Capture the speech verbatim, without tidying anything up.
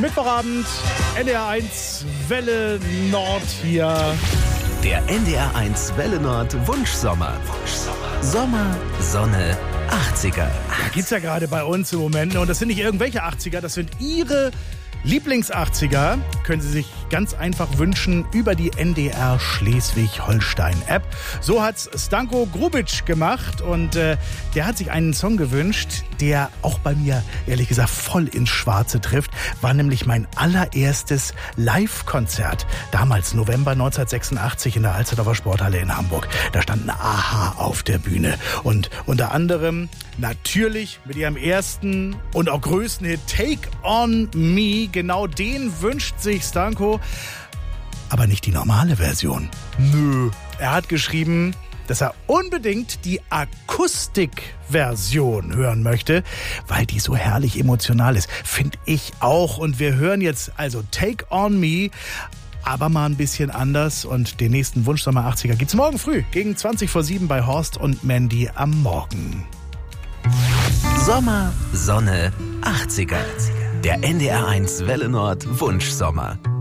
Mittwochabend, N D R eins Welle Nord hier. Der N D R eins Welle Nord Wunschsommer. Sommer, Sonne, achtziger. Da geht's ja gerade bei uns im Moment. Und das sind nicht irgendwelche achtziger, das sind Ihre Lieblings-achtziger. Können Sie sich ganz einfach wünschen über die N D R Schleswig-Holstein-App. So hat's Stanko Grubic gemacht und äh, der hat sich einen Song gewünscht, der auch bei mir, ehrlich gesagt, voll ins Schwarze trifft. War nämlich mein allererstes Live-Konzert. Damals, November neunzehnhundertsechsundachtzig in der Alsterdorfer Sporthalle in Hamburg. Da standen Aha auf der Bühne. Und unter anderem natürlich mit ihrem ersten und auch größten Hit Take On Me. Genau den wünscht sich Stanko. Aber nicht die normale Version. Nö. Er hat geschrieben, dass er unbedingt die Akustikversion hören möchte, weil die so herrlich emotional ist. Finde ich auch. Und wir hören jetzt also Take On Me, aber mal ein bisschen anders. Und den nächsten Wunschsommer achtziger gibt's morgen früh gegen zwanzig vor sieben bei Horst und Mandy am Morgen. Sommer, Sonne, achtziger. Der N D R eins Welle Nord Wunschsommer.